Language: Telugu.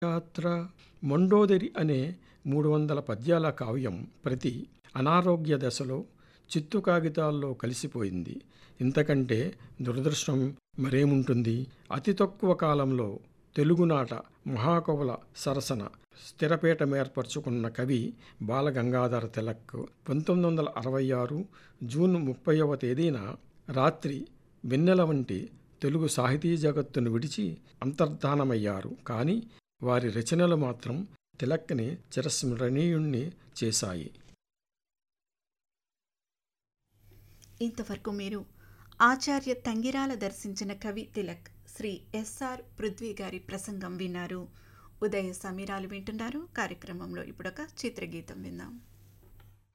యాత్ర మండోదరి అనే 300 పద్యాల కావ్యం ప్రతి అనారోగ్య దశలో చిత్తు కాగితాల్లో కలిసిపోయింది. ఇంతకంటే దురదృష్టం మరేముంటుంది? అతి తక్కువ కాలంలో తెలుగునాట మహాకవుల సరసన స్థిరపీఠమేర్పరచుకున్న కవి బాలగంగాధర తిలక్ 1966 జూన్ 30వ తేదీన రాత్రి వెన్నెల వంటి తెలుగు సాహితీ జగత్తును విడిచి అంతర్ధానమయ్యారు. కానీ వారి రచనలు మాత్రం తిలక్ని చిరస్మరణీయుణ్ణి చేశాయి. ఇంతవరకు మీరు ఆచార్య తంగిరాల దర్శించిన కవి తిలక్ శ్రీ ఎస్ఆర్ పృథ్వీ గారి ప్రసంగం విన్నారు. ఉదయ సమీరాలు వింటున్నారు. కార్యక్రమంలో ఇప్పుడొక చిత్రగీతం విందాం.